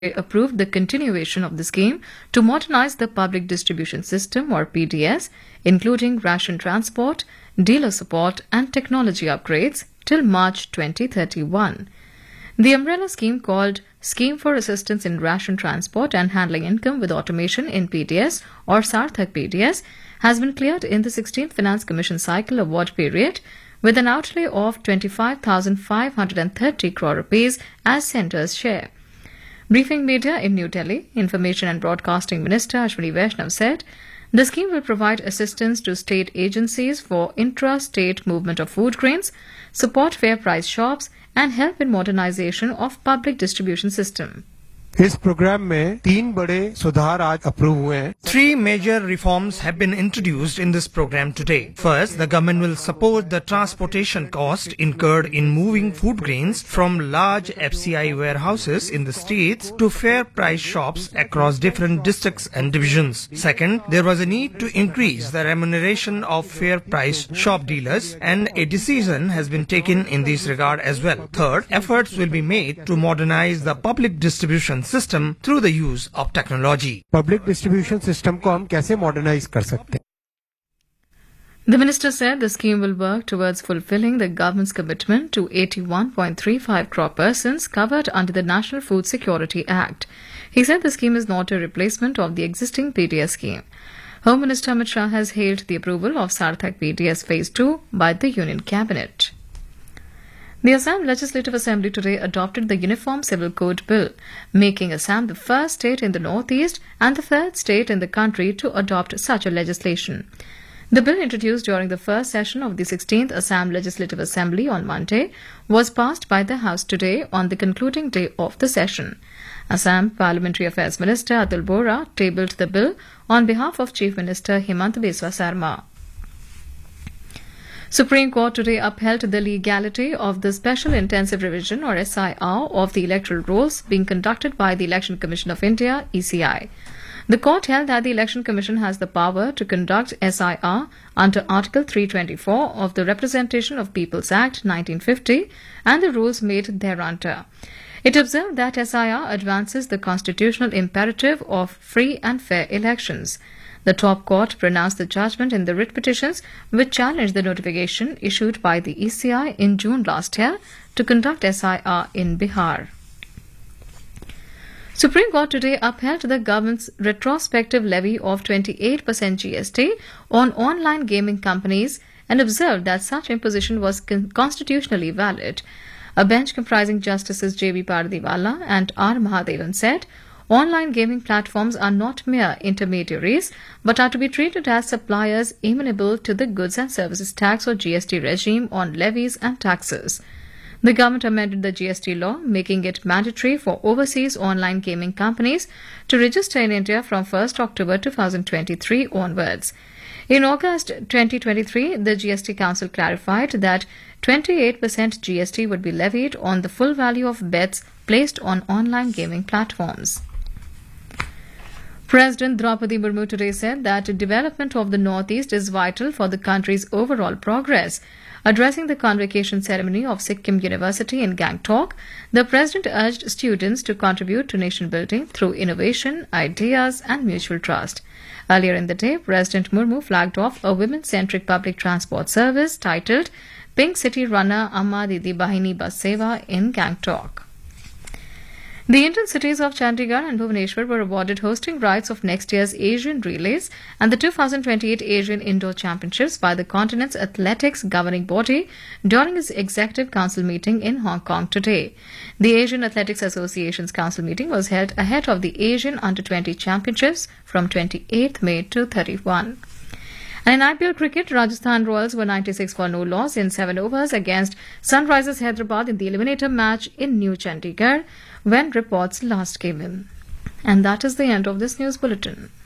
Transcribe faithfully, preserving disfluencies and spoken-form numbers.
approved the continuation of the scheme to modernize the public distribution system or P D S, including ration transport, dealer support and technology upgrades till March twenty thirty-one. The umbrella scheme called Scheme for Assistance in Ration Transport and Handling Income with Automation in P D S or Sarthak P D S has been cleared in the sixteenth Finance Commission cycle award period with an outlay of twenty-five thousand five hundred thirty crore rupees as centre's share. Briefing media in New Delhi, Information and Broadcasting Minister Ashwini Vaishnav said the scheme will provide assistance to state agencies for intra-state movement of food grains, support fair price shops and help in modernization of public distribution system. इस programme में तीन बड़े सुधार आज approve हुए हैं. Three major reforms have been introduced in this program today. First, the government will support the transportation cost incurred in moving food grains from large F C I warehouses in the states to fair price shops across different districts and divisions. Second, there was a need to increase the remuneration of fair price shop dealers, and a decision has been taken in this regard as well. Third, efforts will be made to modernize the public distribution system through the use of technology. Public distribution system को हम कैसे modernize कर सकते हैं? The minister said the scheme will work towards fulfilling the government's commitment to eighty-one point three five crore persons covered under the National Food Security Act. He said the scheme is not a replacement of the existing P D S scheme. Home Minister Amit Shah has hailed the approval of Sarthak P D S Phase two by the Union Cabinet. The Assam Legislative Assembly today adopted the Uniform Civil Code Bill, making Assam the first state in the northeast and the third state in the country to adopt such a legislation. The bill, introduced during the first session of the sixteenth Assam Legislative Assembly on Monday, was passed by the House today on the concluding day of the session. Assam Parliamentary Affairs Minister Atul Bora tabled the bill on behalf of Chief Minister Himanta Biswa Sarma. Supreme Court today upheld the legality of the Special Intensive Revision or S I R of the electoral rolls being conducted by the Election Commission of India, E C I. The court held that the Election Commission has the power to conduct S I R under Article three twenty-four of the Representation of Peoples Act nineteen fifty and the rules made thereunder. It observed that S I R advances the constitutional imperative of free and fair elections. The top court pronounced the judgment in the writ petitions which challenged the notification issued by the E C I in June last year to conduct S I R in Bihar. Supreme Court today upheld the government's retrospective levy of twenty-eight percent G S T on online gaming companies and observed that such imposition was con- constitutionally valid. A bench comprising Justices J B Pardiwala and R Mahadevan said online gaming platforms are not mere intermediaries but are to be treated as suppliers amenable to the Goods and Services Tax or G S T regime on levies and taxes. The government amended the G S T law, making it mandatory for overseas online gaming companies to register in India from first October twenty twenty-three onwards. In August twenty twenty-three, the G S T Council clarified that twenty-eight percent G S T would be levied on the full value of bets placed on online gaming platforms. President Draupadi Murmu today said that development of the Northeast is vital for the country's overall progress. Addressing the convocation ceremony of Sikkim University in Gangtok, the President urged students to contribute to nation building through innovation, ideas and mutual trust. Earlier in the day, President Murmu flagged off a women-centric public transport service titled Pink City Runner Amma Didi Bahini Bus Seva in Gangtok. The Indian cities of Chandigarh and Bhubaneswar were awarded hosting rights of next year's Asian Relays and the two thousand twenty-eight Asian Indoor Championships by the continent's athletics governing body during its Executive Council meeting in Hong Kong today. The Asian Athletics Association's council meeting was held ahead of the Asian Under twenty Championships from twenty-eighth May to thirty-first. And in I P L cricket, Rajasthan Royals were ninety-six for no loss in seven overs against Sunrisers Hyderabad in the eliminator match in New Chandigarh when reports last came in. And that is the end of this news bulletin.